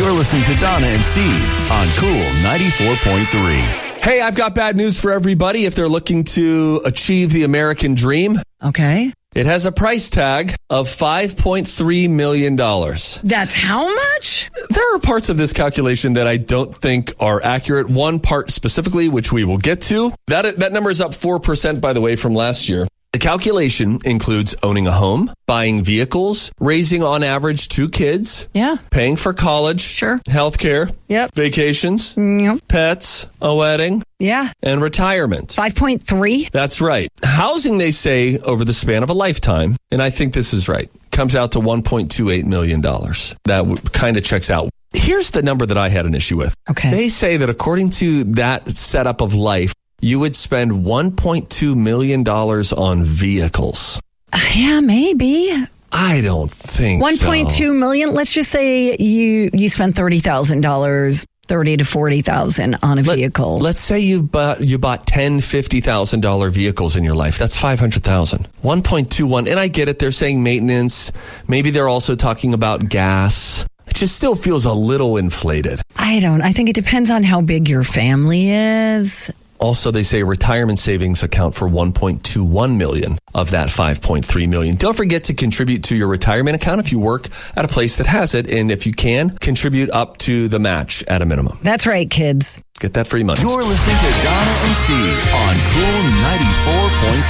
You're listening to Donna and Steve on Cool 94.3. Hey, I've got bad news for everybody if they're looking to achieve the American dream. Okay. It has a price tag of $5.3 million. That's how much? There are parts of this calculation that I don't think are accurate. One part specifically, which we will get to. That number is up 4%, by the way, from last year. The calculation includes owning a home, buying vehicles, raising on average 2 kids, paying for college, healthcare, vacations, pets, a wedding, and retirement. 5.3? That's right. Housing, they say, over the span of a lifetime, and I think this is right, comes out to $1.28 million. That kind of checks out. Here's the number that I had an issue with. Okay. They say that according to that setup of life, you would spend $1.2 million on vehicles. Yeah, maybe. I don't think 1.2 million. Let's just say you spend $30,000, $30,000 to $40,000 on a vehicle. Let's say you bought $10,000, $50,000 vehicles in your life. That's $500,000. 1.21. And I get it. They're saying maintenance. Maybe they're also talking about gas. It just still feels a little inflated. I think it depends on how big your family is. Also, they say retirement savings account for $1.21 million of that $5.3 million. Don't forget to contribute to your retirement account if you work at a place that has it. And if you can, contribute up to the match at a minimum. That's right, kids. Get that free money. You're listening to Donna and Steve on Cool 94.3.